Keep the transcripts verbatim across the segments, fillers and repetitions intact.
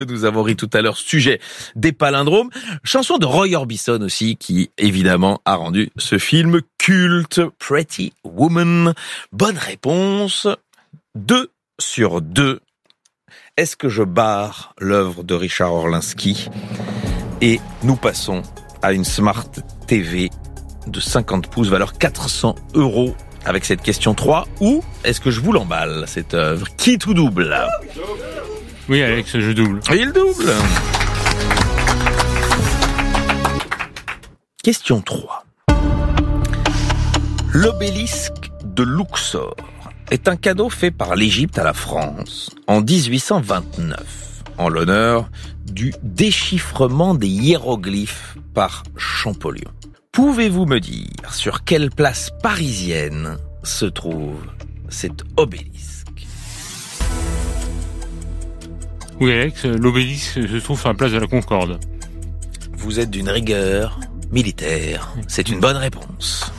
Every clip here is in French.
Nous avons ri tout à l'heure, sujet des palindromes. Chanson de Roy Orbison aussi, qui évidemment a rendu ce film culte. Pretty Woman. Bonne réponse. Deux sur deux. Est-ce que je barre l'œuvre de Richard Orlinski? Et nous passons à une Smart T V de cinquante pouces, valeur quatre cents euros. Avec cette question trois, ou est-ce que je vous l'emballe, cette œuvre? Qui tout double? Oui, Alex, je double. Il double. Question trois. L'obélisque de Luxor est un cadeau fait par l'Égypte à la France en dix-huit cent vingt-neuf, en l'honneur du déchiffrement des hiéroglyphes par Champollion. Pouvez-vous me dire sur quelle place parisienne se trouve cet obélisque? Oui, Alex, l'obélisque se trouve sur la place de la Concorde. Vous êtes d'une rigueur militaire. C'est une bonne réponse.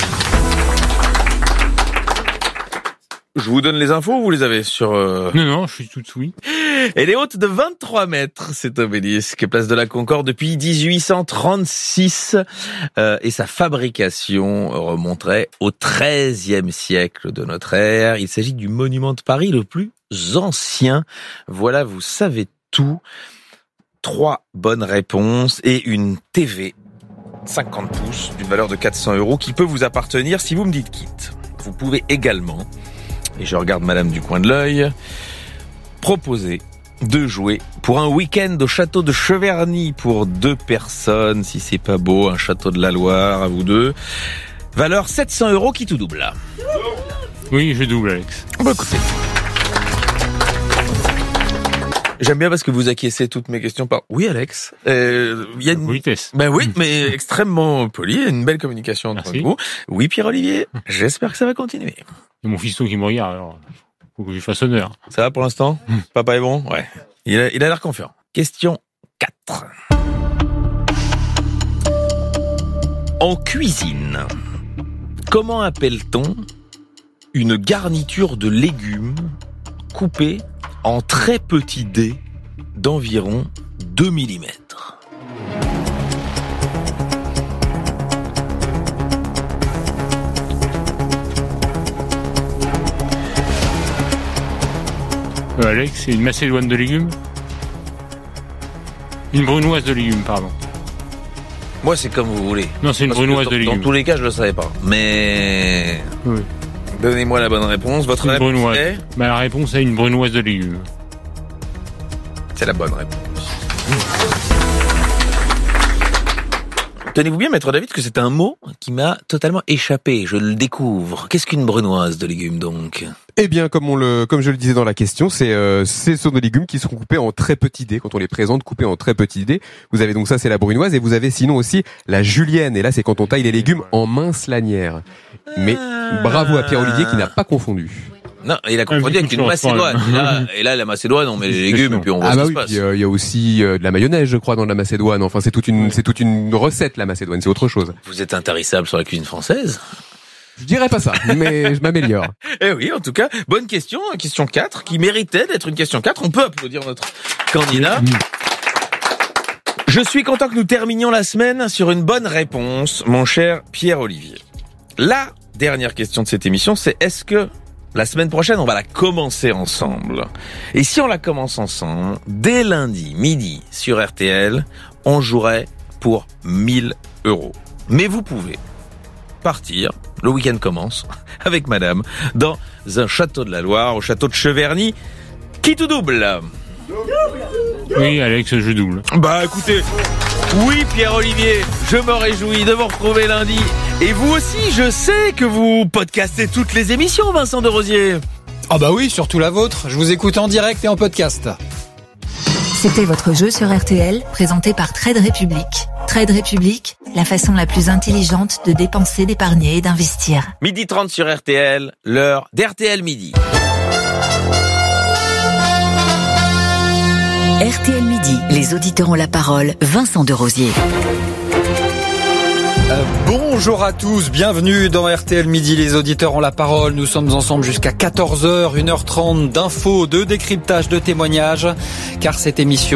Je vous donne les infos ou vous les avez sur... Euh... Non, non, je suis tout oui. Elle est haute de vingt-trois mètres, cet obélisque, place de la Concorde, depuis dix-huit cent trente-six. Euh, et sa fabrication remonterait au treizième siècle de notre ère. Il s'agit du monument de Paris le plus ancien. Voilà, vous savez tout. Trois bonnes réponses et une T V cinquante pouces d'une valeur de quatre cents euros qui peut vous appartenir si vous me dites quitte. Vous pouvez également... et je regarde Madame du coin de l'œil, proposer de jouer pour un week-end au château de Cheverny pour deux personnes, si c'est pas beau, un château de la Loire à vous deux. Valeur sept cents euros, qui tout double là. Oui, je double, Alex. Bah écoutez. J'aime bien parce que vous acquiescez toutes mes questions par oui, Alex. Euh, y a une politesse. Ben oui, mais extrêmement poli, une belle communication entre Merci. vous. Oui, Pierre-Olivier. J'espère que ça va continuer. Il y a mon fiston qui me regarde, alors faut que je lui fasse honneur. Ça va pour l'instant? Mmh. Papa est bon? Ouais. Il a, il a l'air confiant. Question quatre. En cuisine, comment appelle-t-on une garniture de légumes coupée en très petits dés d'environ deux millimètres? Euh, Alex, c'est une macédoine de légumes? Une brunoise de légumes, pardon. Moi, c'est comme vous voulez. Non, c'est une Parce que brunoise dans, de légumes. Dans tous les cas, je le savais pas. Mais Oui. donnez-moi la bonne réponse. Votre Une réponse brunoise. est... Bah, la réponse est une brunoise de légumes. C'est la bonne réponse. Tenez-vous bien, Maître David, que c'est un mot qui m'a totalement échappé. Je le découvre. Qu'est-ce qu'une brunoise de légumes, donc? Eh bien, comme on le, comme je le disais dans la question, c'est, euh, ce sont des légumes qui seront coupés en très petits dés. Quand on les présente, coupés en très petits dés. Vous avez donc ça, c'est la brunoise, et vous avez sinon aussi la julienne. Et là, c'est quand on taille les légumes en minces lanières. Mais bravo à Pierre-Olivier qui n'a pas confondu. Non, il a confondu avec une macédoine. Et là, et là, la macédoine, on met les légumes et puis on voit Ah ce bah qui oui, se passe. il euh, y a aussi euh, de la mayonnaise, je crois, dans la macédoine. Enfin, c'est toute une, c'est toute une recette, la macédoine. C'est autre chose. Vous êtes intarissable sur la cuisine française? Je dirais pas ça, mais je m'améliore. Eh oui, en tout cas, bonne question, question quatre, qui méritait d'être une question quatre. On peut applaudir notre candidat. Je suis content que nous terminions la semaine sur une bonne réponse, mon cher Pierre-Olivier. La dernière question de cette émission, c'est est-ce que la semaine prochaine, on va la commencer ensemble? Et si on la commence ensemble, dès lundi midi sur R T L, on jouerait pour mille euros. Mais vous pouvez partir, le week-end commence, avec madame, dans un château de la Loire, au château de Cheverny. Qui tout double? Oui, Alex, je double. Bah écoutez, oui Pierre-Olivier, je me réjouis de vous retrouver lundi. Et vous aussi, je sais que vous podcastez toutes les émissions, Vincent de Rosier. Ah bah oui, surtout la vôtre. Je vous écoute en direct et en podcast. C'était votre jeu sur R T L, présenté par Trade Republic. Trade Republic, la façon la plus intelligente de dépenser, d'épargner et d'investir. midi trente sur R T L, l'heure d'R T L Midi. R T L Midi, les auditeurs ont la parole, Vincent de Rosier. Bonjour à tous, bienvenue dans R T L Midi, les auditeurs ont la parole. Nous sommes ensemble jusqu'à quatorze heures, une heure trente d'infos, de décryptage, de témoignages, car cette émission